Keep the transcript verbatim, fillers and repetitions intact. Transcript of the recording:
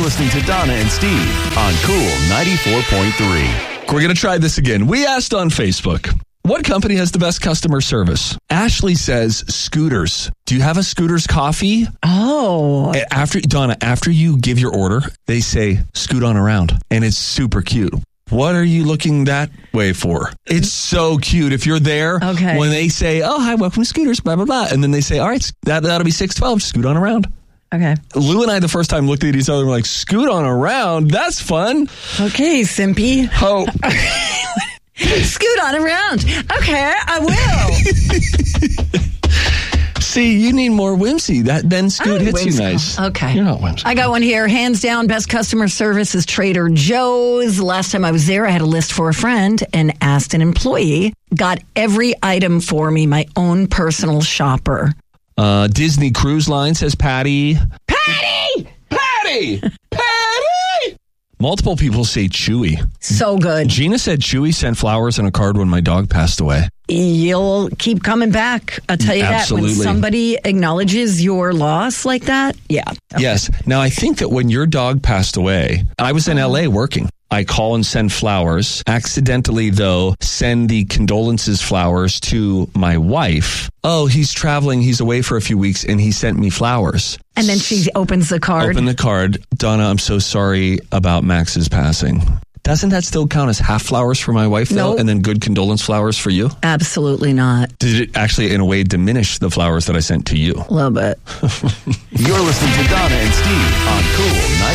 listening to Donna and Steve on Cool ninety-four point three. We're going to try this again. We asked on Facebook, what company has the best customer service? Ashley says Scooters. Do you have a Scooters coffee? Oh. After Donna, after you give your order, they say, scoot on around. And it's super cute. What are you looking that way for? It's so cute. If you're there, okay. when they say, oh, hi, welcome to Scooters, blah, blah, blah. And then they say, all right, that, that'll be six twelve, scoot on around. Okay. Lou and I, the first time, looked at each other and were like, scoot on around? That's fun. Okay, Simpy. Oh. Scoot on around. Okay, I will. See, you need more whimsy. That then Scoot I'm hits whimsical. you nice. Okay. You're not whimsical. I got one here. Hands down, best customer service is Trader Joe's. Last time I was there, I had a list for a friend and asked an employee. Got every item for me, my own personal shopper. Uh, Disney Cruise Line says Patty. Patty! Patty! Patty! Multiple people say Chewy. So good. Gina said Chewy sent flowers and a card when my dog passed away. You'll keep coming back. I'll tell you Absolutely. that. When somebody acknowledges your loss like that, yeah. Okay. Yes. Now, I think that when your dog passed away, I was in L A working. I call and send flowers. Accidentally, though, send the condolences flowers to my wife. Oh, he's traveling. He's away for a few weeks, and he sent me flowers. And then she opens the card. Open the card. Donna, I'm so sorry about Max's passing. Doesn't that still count as half flowers for my wife, though? Nope. And then good condolence flowers for you? Absolutely not. Did it actually, in a way, diminish the flowers that I sent to you? A little bit. You're listening to Donna and Steve on Cool ninety-four point three.